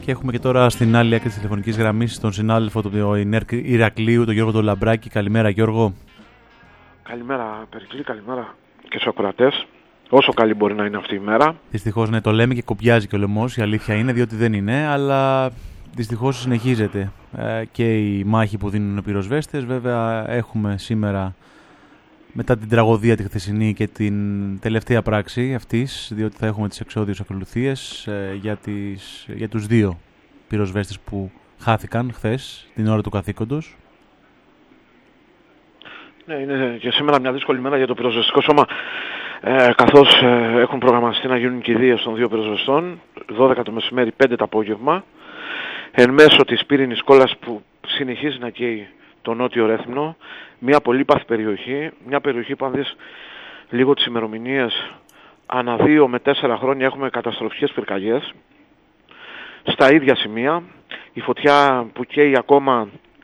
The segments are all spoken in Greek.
Και έχουμε και τώρα στην άλλη άκρη της τηλεφωνικής γραμμής τον συνάδελφο του Ηρακλείου, τον Γιώργο τον Λαμπράκη. Καλημέρα, Γιώργο. Καλημέρα, Περικλή, καλημέρα και στους ακροατές. Όσο καλή μπορεί να είναι αυτή η μέρα. Δυστυχώς, ναι, το λέμε και κοπιάζει και ο λαιμός, η αλήθεια είναι, διότι δεν είναι, αλλά δυστυχώς συνεχίζεται και η μάχη που δίνουν οι πυροσβέστες. Βέβαια, έχουμε σήμερα, μετά την τραγωδία τη χθεσινή και την τελευταία πράξη αυτής, διότι θα έχουμε τις εξώδιες ακολουθίες για τους δύο πυροσβέστες που χάθηκαν χθες την ώρα του καθήκοντος. Ναι, είναι και σήμερα μια δύσκολη μέρα για το πυροσβεστικό σώμα, καθώς έχουν προγραμματιστεί να γίνουν κηδείες των δύο πυροσβεστών, 12 το μεσημέρι, 5 το απόγευμα, εν μέσω της πύρινης κόλλας που συνεχίζει να καίει το νότιο Ρέθυμνο, μια πολύπαθη περιοχή, μια περιοχή που αν δεις λίγο τις ημερομηνίες, ανά 2 με 4 χρόνια έχουμε καταστροφικές πυρκαγιές στα ίδια σημεία. Η φωτιά που καίει ακόμα,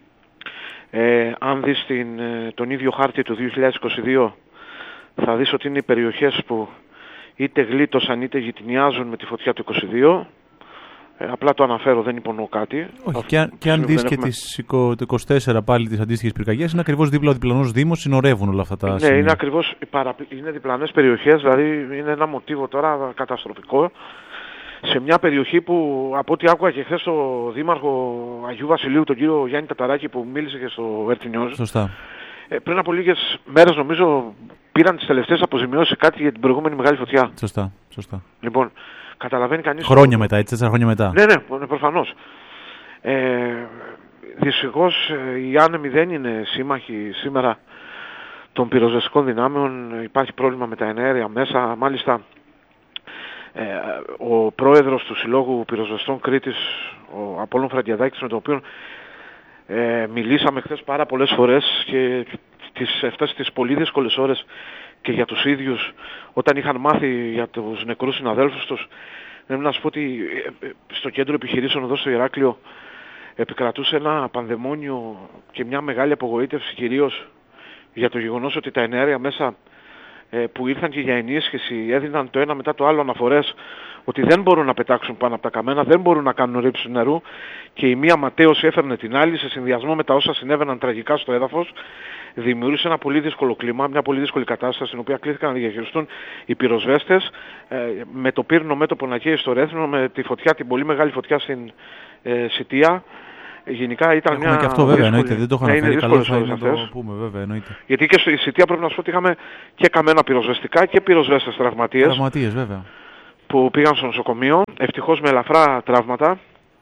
αν δεις τον ίδιο χάρτη του 2022, θα δεις ότι είναι οι περιοχές που είτε γλίτωσαν είτε γειτονιάζουν με τη φωτιά του 2022. Απλά το αναφέρω, δεν υπονοώ κάτι. Όχι, και αν δεις και το 24 πάλι τις αντίστοιχες πυρκαγιές, είναι ακριβώς δίπλα ο διπλανός δήμος, συνορεύουν όλα αυτά τα σημεία. Ναι, είναι ακριβώς, είναι διπλανές περιοχές, δηλαδή είναι ένα μοτίβο τώρα καταστροφικό. Σε μια περιοχή που, από ό,τι άκουγα και χθες το δήμαρχο Αγίου Βασιλείου, τον κύριο Γιάννη Ταταράκη, που μίλησε και στο RT News. Σωστά. Πριν από λίγες μέρες, νομίζω, πήραν τις τελευταίες αποζημιώσεις κάτι για την προηγούμενη μεγάλη φωτιά. Σωστά. Λοιπόν, καταλαβαίνει κανείς... Χρόνια μετά, έτσι, 4 χρόνια μετά. Ναι, προφανώς. Δυστυχώς οι άνεμοι δεν είναι σύμμαχοι σήμερα των πυροσβεστικών δυνάμεων. Υπάρχει πρόβλημα με τα εναέρια μέσα. Μάλιστα, ο πρόεδρος του Συλλόγου Πυροσβεστών Κρήτης, ο Απόλλων Φραγκιαδάκης, με τον οποίο μιλήσαμε χθες πάρα πολλές φορές, και αυτές τις πολύ δύσκολες ώρες και για τους ίδιους, όταν είχαν μάθει για τους νεκρούς συναδέλφους τους, πρέπει να σου πω ότι στο κέντρο επιχειρήσεων εδώ στο Ηράκλειο επικρατούσε ένα πανδαιμόνιο και μια μεγάλη απογοήτευση, κυρίως για το γεγονός ότι τα εναέρια μέσα που ήρθαν και για ενίσχυση έδιναν το ένα μετά το άλλο αναφορές ότι δεν μπορούν να πετάξουν πάνω από τα καμένα, δεν μπορούν να κάνουν ρήψη νερού, και η μία ματέωση έφερνε την άλλη, σε συνδυασμό με τα όσα συνέβαιναν τραγικά στο έδαφος, δημιούργησε ένα πολύ δύσκολο κλίμα, μια πολύ δύσκολη κατάσταση, στην οποία κλήθηκαν να διαχειριστούν οι πυροσβέστες, με το πύρινο μέτωπο να καίει στο Ρέθυμνο, με τη φωτιά, την πολύ μεγάλη φωτιά στην Σιτία. Γενικά ήταν έχουμε μια. Και αυτό βέβαια, εννοείται. Δεν το έχω αναφέρει. Καλώς να το πούμε, βέβαια, εννοείται. Γιατί και στη Σιτία πρέπει να σου πω ότι είχαμε και καμένα πυροσβεστικά και πυροσβέστες τραυματίες. Τραυματίες, βέβαια. Που πήγαν στο νοσοκομείο, ευτυχώς με ελαφρά τραύματα.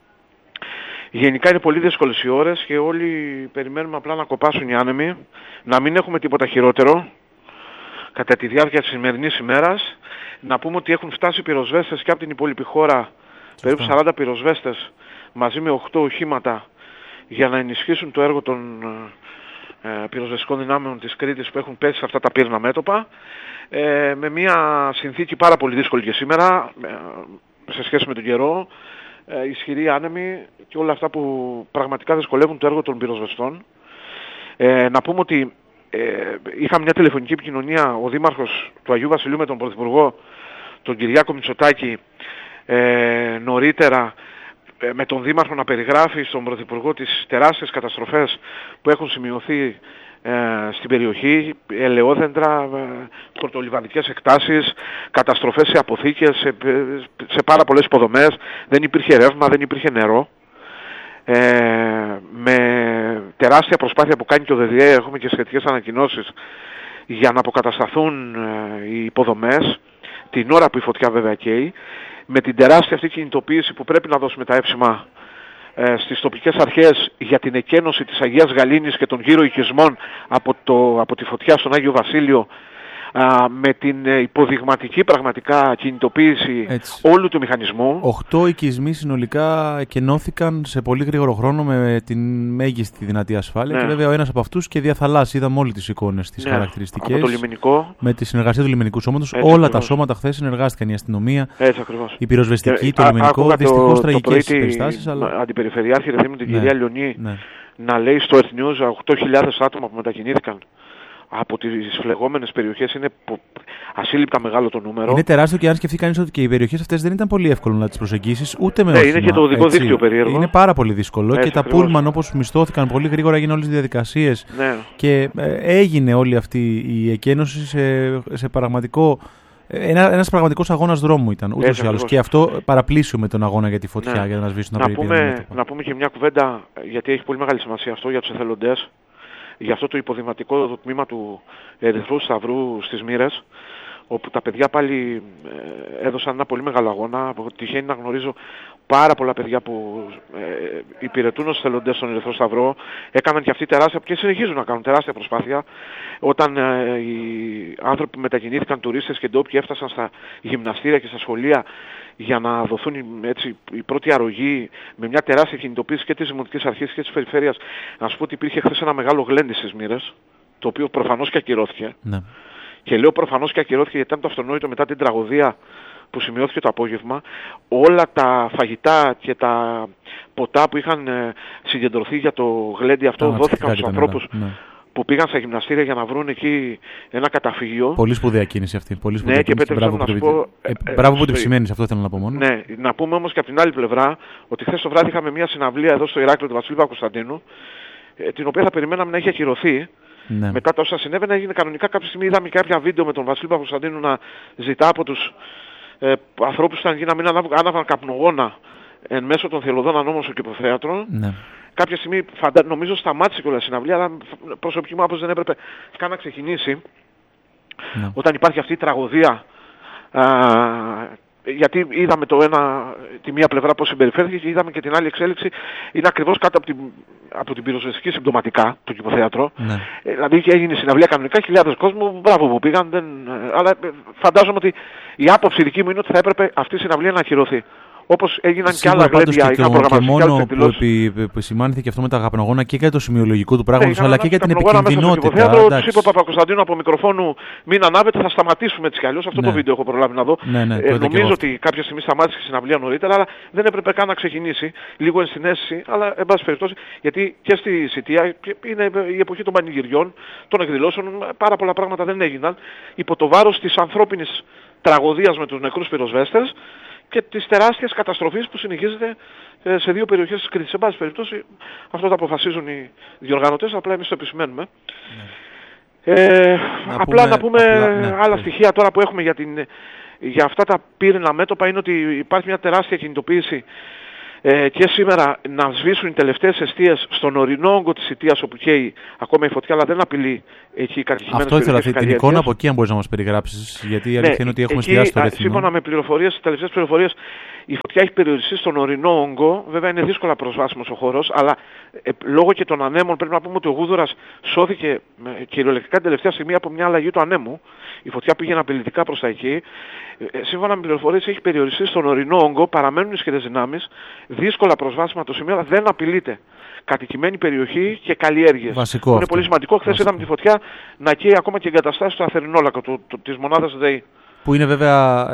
Γενικά είναι πολύ δύσκολες οι ώρες και όλοι περιμένουμε απλά να κοπάσουν οι άνεμοι, να μην έχουμε τίποτα χειρότερο κατά τη διάρκεια της σημερινής ημέρας. Να πούμε ότι έχουν φτάσει πυροσβέστες και από την υπόλοιπη χώρα, περίπου 40 πυροσβέστες μαζί με 8 οχήματα, για να ενισχύσουν το έργο των πυροσβεστικών δυνάμεων της Κρήτης που έχουν πέσει σε αυτά τα πύρνα μέτωπα, με μια συνθήκη πάρα πολύ δύσκολη και σήμερα σε σχέση με τον καιρό, ισχυροί άνεμοι και όλα αυτά που πραγματικά δυσκολεύουν το έργο των πυροσβεστών. Να πούμε ότι είχαμε μια τηλεφωνική επικοινωνία ο Δήμαρχος του Αγίου Βασιλείου με τον Πρωθυπουργό, τον Κυριάκο Μητσοτάκη, νωρίτερα, με τον Δήμαρχο να περιγράφει στον Πρωθυπουργό τις τεράστιες καταστροφές που έχουν σημειωθεί στην περιοχή, ελαιόδεντρα, χορτολιβαδικές εκτάσεις, καταστροφές σε αποθήκες, σε πάρα πολλές υποδομές. Δεν υπήρχε ρεύμα, δεν υπήρχε νερό. Με τεράστια προσπάθεια που κάνει και ο ΔΔΕ, έχουμε και σχετικές ανακοινώσεις για να αποκατασταθούν οι υποδομές, την ώρα που η φωτιά βέβαια καίει, με την τεράστια αυτή κινητοποίηση που πρέπει να δώσουμε τα έψημα στις τοπικές αρχές για την εκένωση της Αγίας Γαλήνης και των γύρω οικισμών από τη φωτιά στον Άγιο Βασίλειο, με την υποδειγματική πραγματικά κινητοποίηση όλου του μηχανισμού. 8 οικισμοί συνολικά εκενώθηκαν σε πολύ γρήγορο χρόνο με την μέγιστη δυνατή ασφάλεια, και βέβαια ο ένας από αυτούς και διαθαλάσσι. Είδαμε όλες τις εικόνες, τις χαρακτηριστικές. Από το λιμενικό. Με τη συνεργασία του λιμενικού σώματος. Όλα τα σώματα χθες συνεργάστηκαν, η αστυνομία, η πυροσβεστική, το λιμενικό. Δυστυχώς τραγικές περιστάσεις. Αντιπεριφερειάρχη Ρεθύμνου, την κυρία Λιονή, να λέει στο RT News 8.000 άτομα που μετακινήθηκαν από τις φλεγόμενες περιοχές είναι ασύλληπτα μεγάλο το νούμερο. Είναι τεράστιο και αν σκεφτεί κανείς ότι και οι περιοχές αυτές δεν ήταν πολύ εύκολο να τις προσεγγίσεις ούτε με όχημα. Είναι και το οδικό δίκτυο περίεργο. Είναι πάρα πολύ δύσκολο και τα ακριβώς. πούλμαν όπως μισθώθηκαν πολύ γρήγορα, έγιναν όλες τις διαδικασίες και έγινε όλη αυτή η εκένωση σε πραγματικό. Ένας πραγματικός αγώνας δρόμου ήταν ούτως ή άλλως. Και αυτό παραπλήσιο με τον αγώνα για τη φωτιά, για να σβήσουν τα περιοχή. Να πούμε και μια κουβέντα, γιατί έχει πολύ μεγάλη σημασία αυτό για τους εθελοντές, για αυτό το υποδηματικό τμήμα του Ερυθρού Σταυρού στις Μοίρες, όπου τα παιδιά πάλι έδωσαν ένα πολύ μεγάλο αγώνα. Τυχαίνει να γνωρίζω πάρα πολλά παιδιά που υπηρετούν ως εθελοντές στον Ερυθρό Σταυρό. Έκαναν και αυτοί τεράστια και συνεχίζουν να κάνουν τεράστια προσπάθεια. Όταν οι άνθρωποι μετακινήθηκαν, τουρίστες και ντόπιοι, έφτασαν στα γυμναστήρια και στα σχολεία για να δοθούν έτσι η πρώτη αρρωγή με μια τεράστια κινητοποίηση και της Δημοτικής Αρχής και της Περιφέρειας. Να σου πω ότι υπήρχε χθες ένα μεγάλο γλέντι στις Μοίρες, το οποίο προφανώς και ακυρώθηκε. Ναι. Και λέω προφανώς και ακυρώθηκε γιατί ήταν το αυτονόητο μετά την τραγωδία που σημειώθηκε το απόγευμα. Όλα τα φαγητά και τα ποτά που είχαν συγκεντρωθεί για το γλέντι αυτό δόθηκαν στους ανθρώπους που πήγαν στα γυμναστήρια για να βρουν εκεί ένα καταφύγιο. Πολύ σπουδαία κίνηση αυτή. Πολύ σπουδαία κίνηση. Μπράβο που το επισημαίνεις, αυτό θέλω να πω μόνο. Ναι, να πούμε όμως και από την άλλη πλευρά ότι χθες το βράδυ είχαμε μια συναυλία εδώ στο Ηράκλειο του Βασιλείου Παπακοσταντίνου, την οποία θα περιμέναμε να έχει ακυρωθεί. Ναι. Μετά τα όσα συνέβαινε, έγινε κανονικά. Κάποια στιγμή είδαμε κάποια βίντεο με τον Βασίλη Παπακοσταντίνου να ζητά από τους ανθρώπους που ήταν εκεί να μην άναβαν καπνογόνα εν μέσω των θελωδών ανώμων στο Κηποθέατρο. Ναι. Κάποια στιγμή νομίζω σταμάτησε κιόλας η συναυλία, αλλά προσωπική μου άποψη δεν έπρεπε καν να ξεκινήσει. Ναι. Όταν υπάρχει αυτή η τραγωδία, γιατί είδαμε τη μία πλευρά πώς συμπεριφέρθηκε και είδαμε και την άλλη εξέλιξη, είναι ακριβώς κάτω από την πυροσβεστική συμπτωματικά το Κηποθέατρο. Ναι. Δηλαδή και έγινε συναυλία κανονικά, χιλιάδες κόσμου, μπράβο που πήγαν, αλλά φαντάζομαι ότι η άποψη δική μου είναι ότι θα έπρεπε αυτή η συναυλία να ακυρωθεί. Όπως έγιναν και άλλα γλέντια, είχαν προγραμματιστεί και άλλες εκδηλώσεις. Και μόνο που επισημάνθηκε αυτό με τα καπνογόνα και για το σημειολογικό του πράγματος, αλλά και για την επικινδυνότητα. Τους είπε ο Παπακοσταντίνου από μικροφόνου μην ανάβετε, θα σταματήσουμε έτσι κι αλλιώς. Αυτό το βίντεο έχω προλάβει να δω. Νομίζω ότι κάποια στιγμή σταμάτησε η συναυλία νωρίτερα, αλλά δεν έπρεπε καν να ξεκινήσει. Λίγο ενσυναίσθηση, αλλά εν πάση περιπτώσει, γιατί και στη Σιτία είναι η εποχή των πανηγυριών, των εκδηλώσεων, πάρα πολλά πράγματα δεν έγιναν. Υπό το βάρος της ανθρώπινης τραγωδίας με τους νεκρούς πυροσβέστες και της τεράστιας καταστροφής που συνεχίζεται σε δύο περιοχές της Κρήτης. Σε πάση περιπτώσει, αυτό το αποφασίζουν οι διοργανωτές, απλά εμείς το επισημαίνουμε. Ναι. Να πούμε άλλα στοιχεία τώρα που έχουμε για αυτά τα πύρινα μέτωπα, είναι ότι υπάρχει μια τεράστια κινητοποίηση και σήμερα να σβήσουν οι τελευταίες εστίες στον ορεινό όγκο της Σιτίας, όπου καίει ακόμα η φωτιά, αλλά δεν απειλεί εκεί οι κατοικημένες περιοχές. Αυτό ήθελα, την εικόνα από εκεί αν μπορείς να μας περιγράψεις, γιατί η αλήθεια είναι ότι έχουμε εστιάσει το ρέθιμο. Σύμφωνα με πληροφορίες, τελευταίες πληροφορίες, η φωτιά έχει περιοριστεί στον ορεινό όγκο. Βέβαια είναι δύσκολα προσβάσιμος ο χώρος, αλλά λόγω και των ανέμων πρέπει να πούμε ότι ο Γούδωρας σώθηκε κυριολεκτικά την τελευταία στιγμή από μια αλλαγή του ανέμου. Η φωτιά πήγαινε απειλητικά προς τα εκεί. Σύμφωνα με πληροφορίες έχει περιοριστεί στον ορεινό όγκο, παραμένουν ισχυρές δυνάμεις, δύσκολα προσβάσιμα το σημείο, αλλά δεν απειλείται. Κατοικημένη περιοχή και καλλιέργειες. Βασικό είναι αυτό. Πολύ σημαντικό. Χθες είδαμε τη φωτιά να καίει ακόμα και εγκαταστάσεις στο Αθερινόλακο της μονάδας ΔΕΗ. Που είναι βέβαια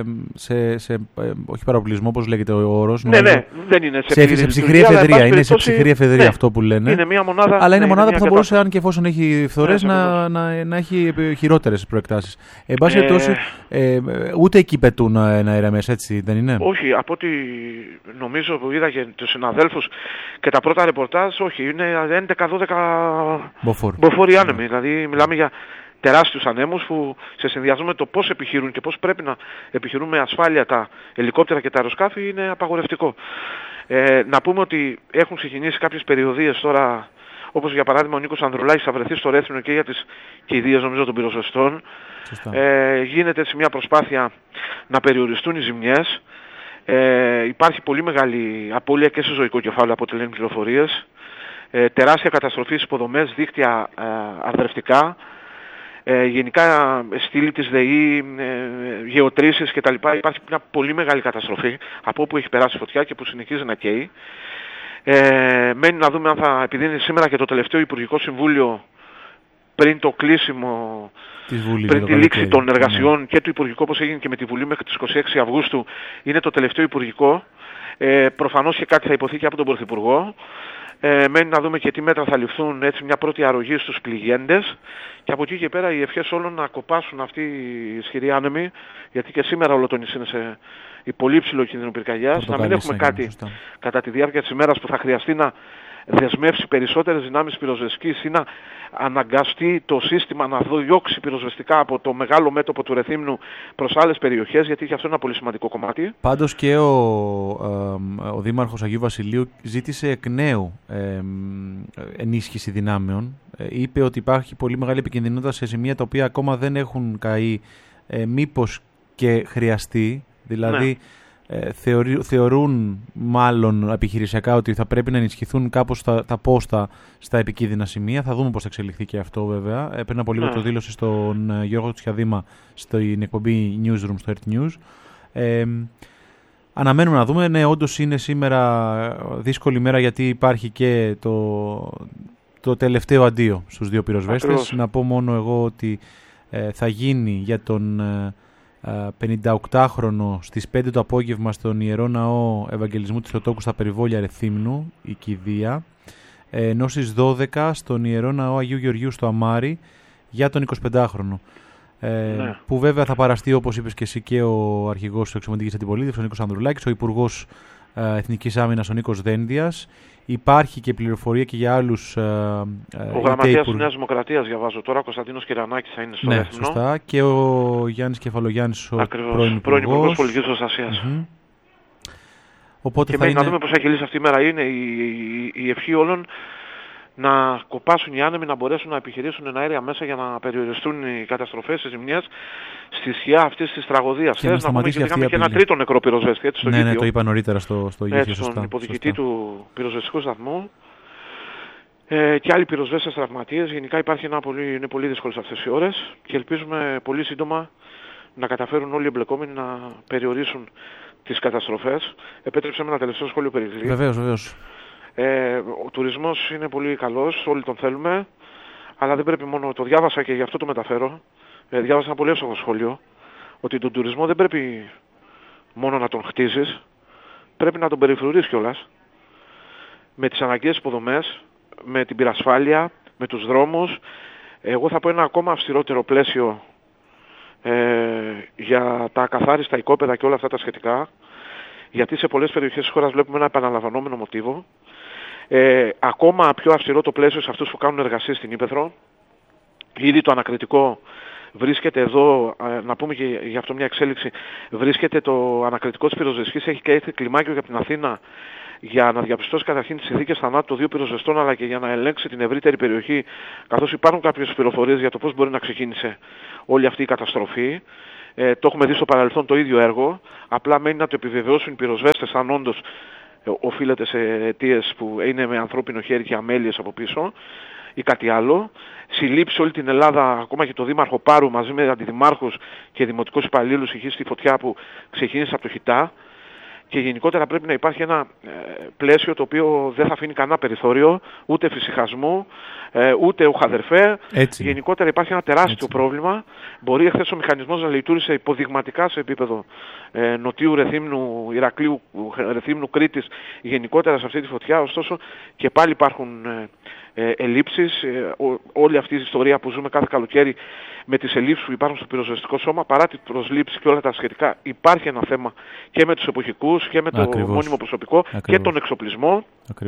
όχι παραπλησμό, όπως λέγεται ο όρος. Ναι, δεν είναι σε ψυχρή εφεδρεία. Είναι σε ψυχρή εφεδρεία αυτό που λένε. Είναι μια μονάδα, αλλά είναι μονάδα που θα μπορούσε, αν και εφόσον έχει φθορές, να έχει χειρότερες προεκτάσεις. Εν πάση περιπτώσει, ούτε εκεί πετούν αερομές, έτσι δεν είναι? Όχι, από ό,τι νομίζω που είδα και τους συναδέλφους και τα πρώτα ρεπορτάζ, όχι, είναι 11-12 μποφόροι άνεμοι. Δηλαδή μιλάμε για τεράστιους ανέμους που σε συνδυασμό με το πώς επιχειρούν και πώς πρέπει να επιχειρούν με ασφάλεια τα ελικόπτερα και τα αεροσκάφη είναι απαγορευτικό. Να πούμε ότι έχουν ξεκινήσει κάποιες περιοδίες τώρα, όπως για παράδειγμα ο Νίκος Ανδρουλάκης θα βρεθεί στο Ρέθινο και για τις κηδείες νομίζω των πυροσβεστών. Γίνεται έτσι μια προσπάθεια να περιοριστούν οι ζημιές. Υπάρχει πολύ μεγάλη απώλεια και σε ζωικό κεφάλαιο από ό,τι λένε πληροφορίες. Τεράστια καταστροφή στις υποδομές, δίκτυα αρδρευτικά. Γενικά στήλη της ΔΕΗ, γεωτρήσεις κτλ. Υπάρχει μια πολύ μεγάλη καταστροφή από όπου έχει περάσει φωτιά και που συνεχίζει να καίει. Μένει να δούμε αν επειδή είναι σήμερα και το τελευταίο Υπουργικό Συμβούλιο πριν το κλείσιμο, πριν τη λήξη των εργασιών και του Υπουργικού, όπως έγινε και με τη Βουλή μέχρι τις 26 Αυγούστου, είναι το τελευταίο Υπουργικό. Προφανώς και κάτι θα υποθεί και από τον Πρωθυπουργό. Μένει να δούμε και τι μέτρα θα ληφθούν, έτσι μια πρώτη αρρωγή στους πληγέντες, και από εκεί και πέρα οι ευχές όλων να κοπάσουν αυτοί οι ισχυροί άνεμοι, γιατί και σήμερα όλο το νησί είναι σε πολύ υψηλό κίνδυνο πυρκαγιάς, να μην έχουμε κάτι κατά τη διάρκεια της ημέρας που θα χρειαστεί να δεσμεύσει περισσότερες δυνάμεις πυροσβεστικής ή να αναγκαστεί το σύστημα να διώξει πυροσβεστικά από το μεγάλο μέτωπο του Ρεθύμνου προς άλλες περιοχές, γιατί και αυτό είναι ένα πολύ σημαντικό κομμάτι. Πάντως και ο Δήμαρχος Αγίου Βασιλείου ζήτησε εκ νέου ενίσχυση δυνάμεων. Είπε ότι υπάρχει πολύ μεγάλη επικινδυνότητα σε σημεία τα οποία ακόμα δεν έχουν καεί, μήπως και χρειαστεί, δηλαδή... θεωρούν μάλλον επιχειρησιακά ότι θα πρέπει να ενισχυθούν κάπως τα πόστα στα επικίνδυνα σημεία. Θα δούμε πώς θα εξελιχθεί και αυτό βέβαια. Πριν από λίγο το δήλωσε στον Γιώργο Τσιαδήμα στην εκπομπή Newsroom στο Earth News. Αναμένουμε να δούμε. Ναι, όντως είναι σήμερα δύσκολη μέρα, γιατί υπάρχει και το τελευταίο αντίο στους δύο πυροσβέστες. Να πω μόνο εγώ ότι θα γίνει για τον 58χρονο στις 5 το απόγευμα στον Ιερό Ναό Ευαγγελισμού της Θεοτόκου στα περιβόλια Ρεθύμνου, η κηδεία, ενώ στις 12 στον Ιερό Ναό Αγίου Γεωργίου στο Αμάρι για τον 25χρονο. Που βέβαια θα παραστεί, όπως είπες και εσύ, και ο αρχηγός της Εξωματικής Αντιπολίτευσης, ο Νίκος Ανδρουλάκης, ο Υπουργός Εθνικής Άμυνας, ο Νίκος Δένδιας. Υπάρχει και πληροφορία και για άλλους. Ο γραμματέας της Νέας Δημοκρατίας, διαβάζω τώρα, Κωνσταντίνος Κυρανάκης, θα είναι στο Ρεθύμνο. Σωστά. Και ο Γιάννης Κεφαλογιάννης, ο πρώην Υπουργός Πολιτικής Προστασίας. Οπότε και να δούμε πώς θα κυλήσει αυτή η μέρα. Είναι η ευχή όλων να κοπάσουν οι άνεμοι, να μπορέσουν να επιχειρήσουν αέρια μέσα για να περιοριστούν οι καταστροφές, οι ζημιές στη σκιά αυτής της τραγωδίας. Και να σταματήσει αυτή η απειλή. Και ένα τρίτο νεκρό πυροσβέστη, έτσι, στο ναι, το είπα νωρίτερα στο ηγεσίο, στον υποδιοικητή του πυροσβεστικού σταθμού. Και άλλοι πυροσβέστες τραυματίες. Γενικά είναι πολύ δύσκολες αυτές οι ώρες και ελπίζουμε πολύ σύντομα να καταφέρουν όλοι οι εμπλεκόμενοι να περιορίσουν τις καταστροφές. Επέτρεψε με ένα τελευταίο σχόλιο περί Γλή. Βεβαίως. Ο τουρισμός είναι πολύ καλός, όλοι τον θέλουμε, αλλά δεν πρέπει μόνο, το διάβασα και γι' αυτό το μεταφέρω, διάβασα ένα πολύ εύστοχο σχόλιο, ότι τον τουρισμό δεν πρέπει μόνο να τον χτίζεις, πρέπει να τον περιφρουρείς κιόλας, με τις αναγκαίες υποδομές, με την πυρασφάλεια, με τους δρόμους. Εγώ θα πω ένα ακόμα αυστηρότερο πλαίσιο για τα ακαθάριστα οικόπεδα και όλα αυτά τα σχετικά, γιατί σε πολλές περιοχές της χώρας βλέπουμε ένα επαναλαμβανόμενο μοτίβο. Ακόμα πιο αυστηρό το πλαίσιο σε αυτούς που κάνουν εργασίες στην Ύπαιθρο. Ήδη το ανακριτικό βρίσκεται εδώ, να πούμε και για αυτό μια εξέλιξη, βρίσκεται το ανακριτικό της πυροσβεστικής, έχει και έρθει κλιμάκιο για την Αθήνα για να διαπιστώσει καταρχήν τις συνθήκες θανάτου των δύο πυροσβεστών, αλλά και για να ελέγξει την ευρύτερη περιοχή, καθώς υπάρχουν κάποιες πληροφορίες για το πώς μπορεί να ξεκίνησε όλη αυτή η καταστροφή. Το έχουμε δει στο παρελθόν το ίδιο έργο, απλά μένει να το επιβεβαιώσουν οι πυροσβέστες αν όντως οφείλεται σε αιτίες που είναι με ανθρώπινο χέρι και αμέλειες από πίσω ή κάτι άλλο. Συλλήψει όλη την Ελλάδα, ακόμα και το Δήμαρχο Πάρου μαζί με αντιδημάρχους και δημοτικούς υπαλλήλους, είχε στη φωτιά που ξεκίνησε από το Χιτά. Και γενικότερα πρέπει να υπάρχει ένα πλαίσιο το οποίο δεν θα αφήνει κανένα περιθώριο, ούτε φυσιχασμού, ούτε ουχαδερφέ. Γενικότερα υπάρχει ένα τεράστιο πρόβλημα. Μπορεί εχθές ο μηχανισμός να λειτουργήσε υποδειγματικά σε επίπεδο Νοτιού Ρεθύμνου, Ηρακλείου, Ρεθύμνου, Κρήτης, γενικότερα σε αυτή τη φωτιά, ωστόσο και πάλι υπάρχουν ελλείψεις. Όλη αυτή η ιστορία που ζούμε κάθε καλοκαίρι με τις ελλείψεις που υπάρχουν στο πυροσβεστικό σώμα, παρά την προσλήψη και όλα τα σχετικά, υπάρχει ένα θέμα και με τους εποχικούς και με το μόνιμο προσωπικό και τον εξοπλισμό.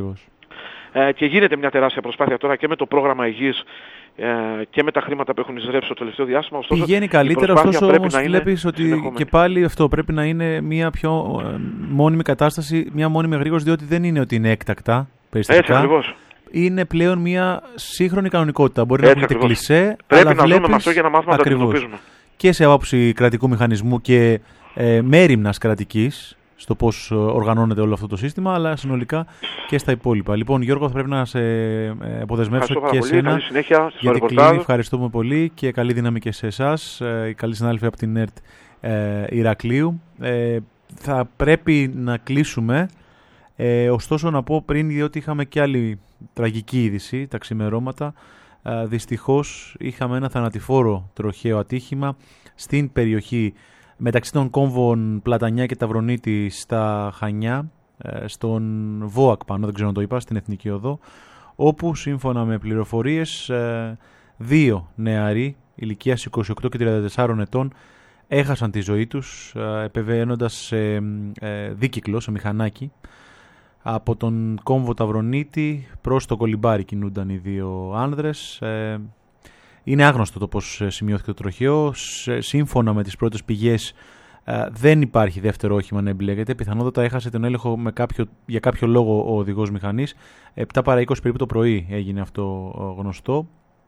Και γίνεται μια τεράστια προσπάθεια τώρα και με το πρόγραμμα υγιής και με τα χρήματα που έχουν εισρέψει το τελευταίο διάστημα. Ωστόσο, πηγαίνει καλύτερα, ωστόσο όμως βλέπεις ότι και πάλι αυτό πρέπει να είναι μια πιο μόνιμη κατάσταση, μια μόνιμη εγρήγορση, διότι δεν είναι ότι είναι έκτακτα περιστατικά. Έτσι ακριβώς. Είναι πλέον μια σύγχρονη κανονικότητα. Μπορεί να ακούγεται κλισέ, πρέπει αλλά να ζούμε με αυτό για να μάθουμε να τα αντιμετωπίζουμε. Και σε άποψη κρατικού μηχανισμού και μέριμνας κρατικής, στο πώς οργανώνεται όλο αυτό το σύστημα, αλλά συνολικά και στα υπόλοιπα. Λοιπόν, Γιώργο, θα πρέπει να σε αποδεσμεύσω και εσένα. Καλή συνέχεια στο γιατί κλείνει. Ευχαριστούμε πολύ και καλή δύναμη και σε εσάς. Καλή συνάδελφοι από την ΕΡΤ Ηρακλείου. Θα πρέπει να κλείσουμε. Ωστόσο να πω πριν, διότι είχαμε και άλλη τραγική είδηση τα ξημερώματα. Δυστυχώς είχαμε ένα θανατηφόρο τροχαίο ατύχημα στην περιοχή μεταξύ των κόμβων Πλατανιά και Ταυρονίτη στα Χανιά. στον ΒΟΑΚ πάνω, δεν ξέρω αν το είπα, στην Εθνική Οδό, όπου σύμφωνα με πληροφορίες 2 νεαροί ηλικίας 28 και 34 ετών έχασαν τη ζωή τους επεβαίνοντας σε δίκυκλο, σε μηχανάκι. Από τον κόμβο Ταυρονίτη προς το Κολυμπάρι κινούνταν οι 2 άνδρες. Είναι άγνωστο το πώς σημειώθηκε το τροχαίο. Σύμφωνα με τις πρώτες πηγές δεν υπάρχει δεύτερο όχημα να εμπλέκεται. Πιθανότατα έχασε τον έλεγχο για κάποιο λόγο ο οδηγός μηχανής. 7 παρά 20 περίπου το πρωί έγινε αυτό γνωστό.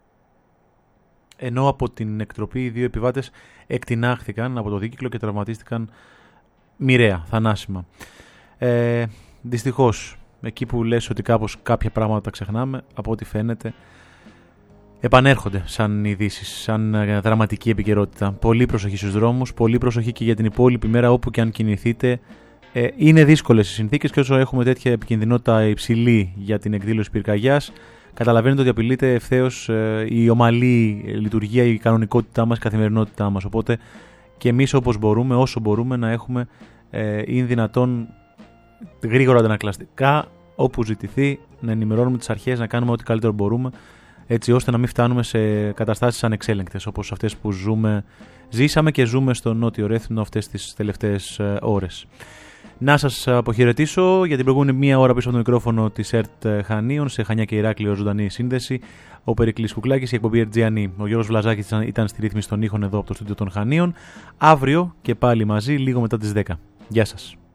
Ενώ από την εκτροπή οι 2 επιβάτες εκτινάχθηκαν από το δίκυκλο και τραυματίστηκαν μοιραία, θανάσιμα. Δυστυχώς, εκεί που λες ότι κάπως κάποια πράγματα τα ξεχνάμε, από ό,τι φαίνεται επανέρχονται σαν ειδήσεις, σαν δραματική επικαιρότητα. Πολύ προσοχή στους δρόμους, πολύ προσοχή και για την υπόλοιπη μέρα όπου και αν κινηθείτε. Είναι δύσκολες οι συνθήκες και όσο έχουμε τέτοια επικινδυνότητα υψηλή για την εκδήλωση πυρκαγιάς, καταλαβαίνετε ότι απειλείται ευθέως η ομαλή λειτουργία, η κανονικότητά μας, η καθημερινότητά μας. Οπότε και εμείς όπως μπορούμε, όσο μπορούμε να έχουμε είναι δυνατόν γρήγορα αντανακλαστικά, όπου ζητηθεί, να ενημερώνουμε τις αρχές, να κάνουμε ό,τι καλύτερο μπορούμε, έτσι ώστε να μην φτάνουμε σε καταστάσεις ανεξέλεγκτες όπως αυτές που ζήσαμε και ζούμε στο Νότιο Ρέθυμνο αυτές τις τελευταίες ώρες. Να σας αποχαιρετήσω για την προηγούμενη μία ώρα πίσω από το μικρόφωνο της ΕΡΤ Χανίων, σε Χανιά και Ηράκλειο ζωντανή σύνδεση, ο Περικλής Κουκλάκης, η εκπομπή Ερτζιανή. Ο Γιώργος Βλαζάκης ήταν στη ρύθμιση των ήχων εδώ από το στούντιο των Χανίων. Αύριο και πάλι μαζί, λίγο μετά τις 10. Γεια σας.